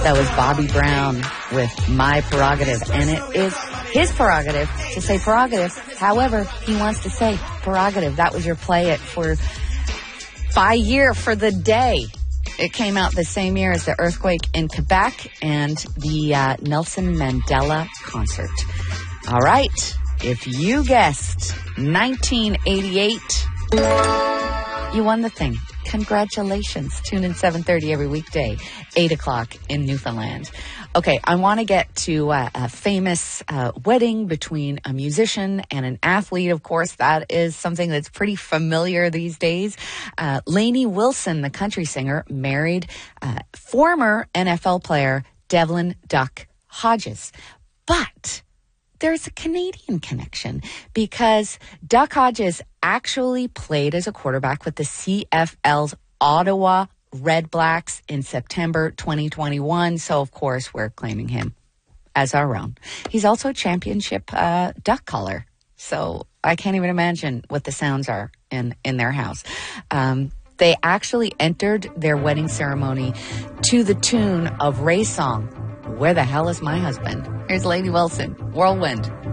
That was Bobby Brown with My Prerogative. And it is his prerogative to say prerogative. However, he wants to say prerogative. That was your play it for by year for the day. It came out the same year as the earthquake in Quebec and the Nelson Mandela concert. All right. If you guessed 1988, you won the thing. Congratulations. Tune in 7:30 every weekday, 8 o'clock in Newfoundland. Okay, I want to get to a famous wedding between a musician and an athlete. Of course, that is something that's pretty familiar these days. Lainey Wilson, the country singer, married former NFL player Devlin Duck Hodges. But there's a Canadian connection because Duck Hodges actually played as a quarterback with the CFL's Ottawa Red Blacks in September 2021. So, of course, we're claiming him as our own. He's also a championship duck caller. So I can't even imagine what the sounds are in their house. They actually entered their wedding ceremony to the tune of Ray's song, Where the Hell is My Husband? Here's Lainey Wilson, Whirlwind.